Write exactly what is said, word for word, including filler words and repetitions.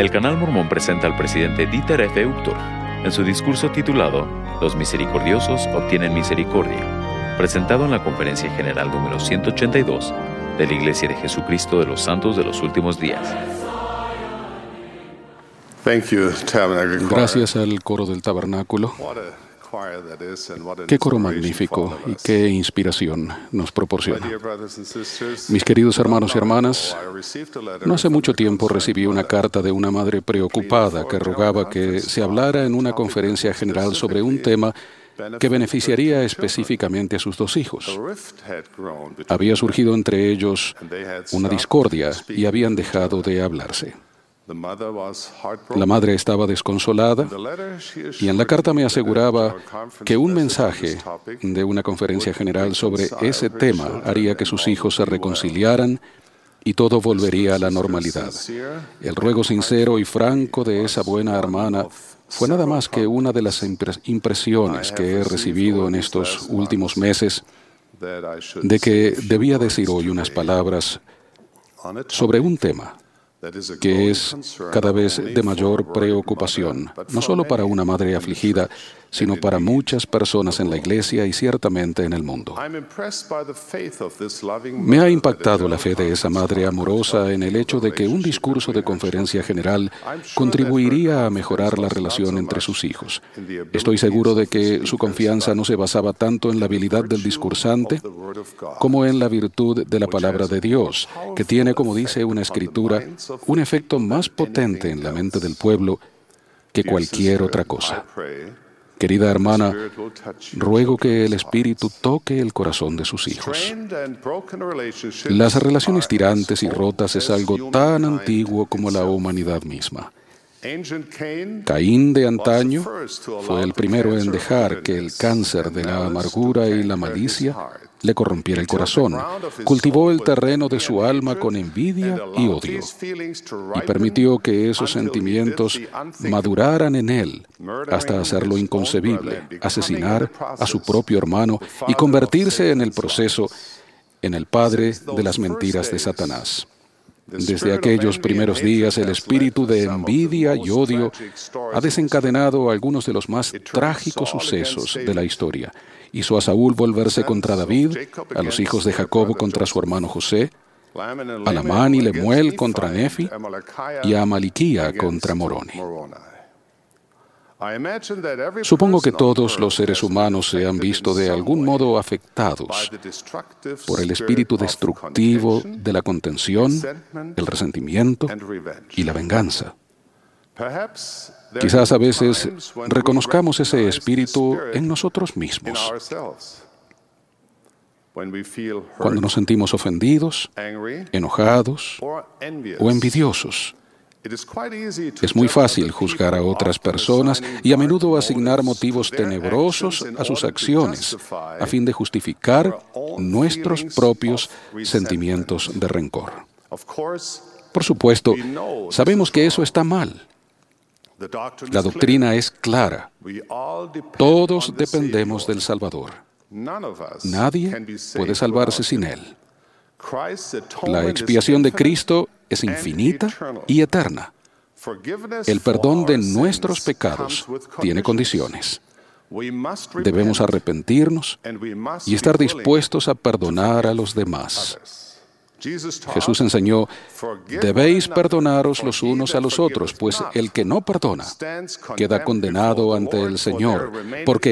El Canal Mormón presenta al presidente Dieter F. Uchtdorf en su discurso titulado Los misericordiosos obtienen misericordia, presentado en la Conferencia General número ciento ochenta y dos de la Iglesia de Jesucristo de los Santos de los Últimos Días. Gracias al coro del tabernáculo. Qué coro magnífico y qué inspiración nos proporciona. Mis queridos hermanos y hermanas, no hace mucho tiempo recibí una carta de una madre preocupada que rogaba que se hablara en una conferencia general sobre un tema que beneficiaría específicamente a sus dos hijos. Había surgido entre ellos una discordia y habían dejado de hablarse. La madre estaba desconsolada y en la carta me aseguraba que un mensaje de una conferencia general sobre ese tema haría que sus hijos se reconciliaran y todo volvería a la normalidad. El ruego sincero y franco de esa buena hermana fue nada más que una de las impresiones que he recibido en estos últimos meses de que debía decir hoy unas palabras sobre un tema que es cada vez de mayor preocupación, no solo para una madre afligida, sino para muchas personas en la Iglesia y ciertamente en el mundo. Me ha impactado la fe de esa madre amorosa en el hecho de que un discurso de conferencia general contribuiría a mejorar la relación entre sus hijos. Estoy seguro de que su confianza no se basaba tanto en la habilidad del discursante como en la virtud de la palabra de Dios, que tiene, como dice una escritura, un efecto más potente en la mente del pueblo que cualquier otra cosa. Querida hermana, ruego que el Espíritu toque el corazón de sus hijos. Las relaciones tirantes y rotas es algo tan antiguo como la humanidad misma. Caín de antaño fue el primero en dejar que el cáncer de la amargura y la malicia le corrompiera el corazón. Cultivó el terreno de su alma con envidia y odio y permitió que esos sentimientos maduraran en él hasta hacerlo inconcebible, asesinar a su propio hermano y convertirse en el proceso en el padre de las mentiras de Satanás. Desde aquellos primeros días, el espíritu de envidia y odio ha desencadenado algunos de los más trágicos sucesos de la historia. Hizo a Saúl volverse contra David, a los hijos de Jacob contra su hermano José, a Lamán y Lemuel contra Nefi y a Amaliquía contra Moroni. Supongo que todos los seres humanos se han visto de algún modo afectados por el espíritu destructivo de la contención, el resentimiento y la venganza. Quizás a veces reconozcamos ese espíritu en nosotros mismos. Cuando nos sentimos ofendidos, enojados o envidiosos. Es muy fácil juzgar a otras personas y a menudo asignar motivos tenebrosos a sus acciones a fin de justificar nuestros propios sentimientos de rencor. Por supuesto, sabemos que eso está mal. La doctrina es clara. Todos dependemos del Salvador. Nadie puede salvarse sin Él. La expiación de Cristo es infinita y eterna. El perdón de nuestros pecados tiene condiciones. Debemos arrepentirnos y estar dispuestos a perdonar a los demás. Jesús enseñó, debéis perdonaros los unos a los otros, pues el que no perdona queda condenado ante el Señor, porque